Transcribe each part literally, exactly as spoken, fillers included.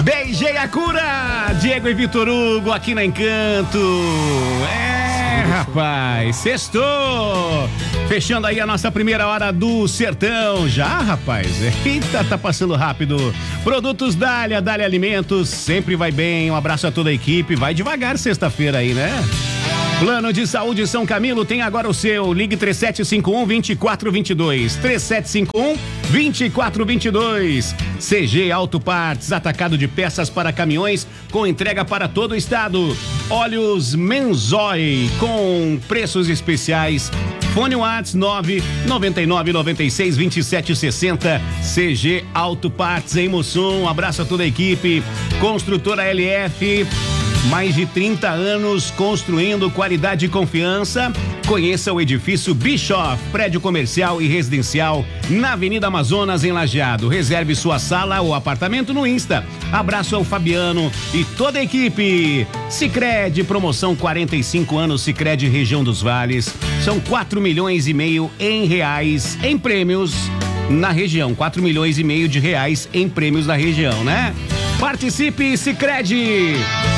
Beijei a cura! Diego e Vitor Hugo aqui na Encanto. É, rapaz, sextou! Fechando aí a nossa primeira hora do Sertão. Já, rapaz? Eita, tá passando rápido. Produtos Dália, Dália Alimentos, sempre vai bem. Um abraço a toda a equipe. Vai devagar sexta-feira aí, né? Plano de Saúde São Camilo tem agora o seu. Ligue três sete cinco um, dois quatro dois dois. três sete cinco um, dois quatro dois dois. C G Auto Parts, atacado de peças para caminhões com entrega para todo o estado. Óleos Menzoi com preços especiais. Fone Whats nove nove nove nove seis dois sete seis zero. C G Auto Parts em Mussum. Um abraço a toda a equipe. Construtora L F. Mais de trinta anos construindo qualidade e confiança. Conheça o edifício Bischoff, prédio comercial e residencial na Avenida Amazonas, em Lajeado. Reserve sua sala ou apartamento no Insta. Abraço ao Fabiano e toda a equipe. Sicredi, promoção quarenta e cinco anos Sicredi Região dos Vales. São quatro milhões e meio em reais em prêmios na região. quatro milhões e meio de reais em prêmios na região, né? Participe, Sicredi!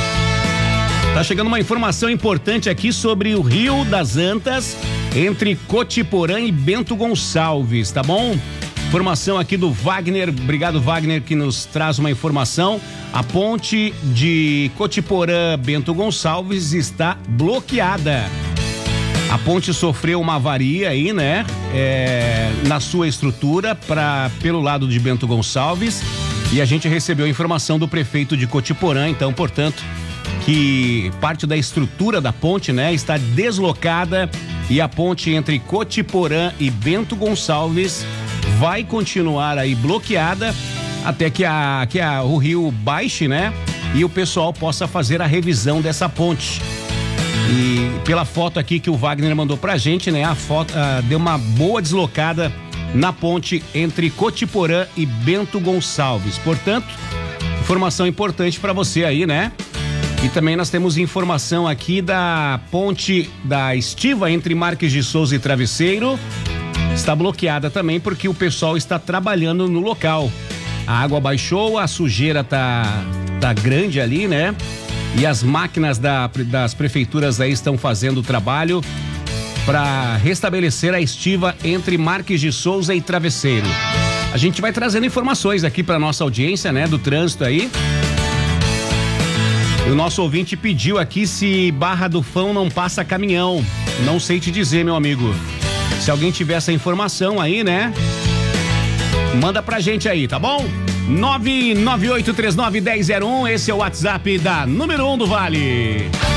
Tá chegando uma informação importante aqui sobre o Rio das Antas, entre Cotiporã e Bento Gonçalves, tá bom? Informação aqui do Wagner, obrigado Wagner, que nos traz uma informação. A ponte de Cotiporã Bento Gonçalves está bloqueada. A ponte sofreu uma avaria aí, né? É, na sua estrutura para pelo lado de Bento Gonçalves, e a gente recebeu a informação do prefeito de Cotiporã, então, portanto, que parte da estrutura da ponte, né, está deslocada, e a ponte entre Cotiporã e Bento Gonçalves vai continuar aí bloqueada até que, a, que a, o rio baixe, né, e o pessoal possa fazer a revisão dessa ponte. E pela foto aqui que o Wagner mandou pra gente, né, a foto a, deu uma boa deslocada na ponte entre Cotiporã e Bento Gonçalves. Portanto, informação importante para você aí, né? E também nós temos informação aqui da ponte da Estiva entre Marques de Souza e Travesseiro. Está bloqueada também porque o pessoal está trabalhando no local. A água baixou, a sujeira tá, tá grande ali, né? E as máquinas da, das prefeituras aí estão fazendo o trabalho para restabelecer a estiva entre Marques de Souza e Travesseiro. A gente vai trazendo informações aqui para nossa audiência, né? Do trânsito aí. E o nosso ouvinte pediu aqui se Barra do Fão não passa caminhão. Não sei te dizer, meu amigo. Se alguém tiver essa informação aí, né? Manda pra gente aí, tá bom? nove nove oito três nove um zero zero um, esse é o WhatsApp da número um do Vale.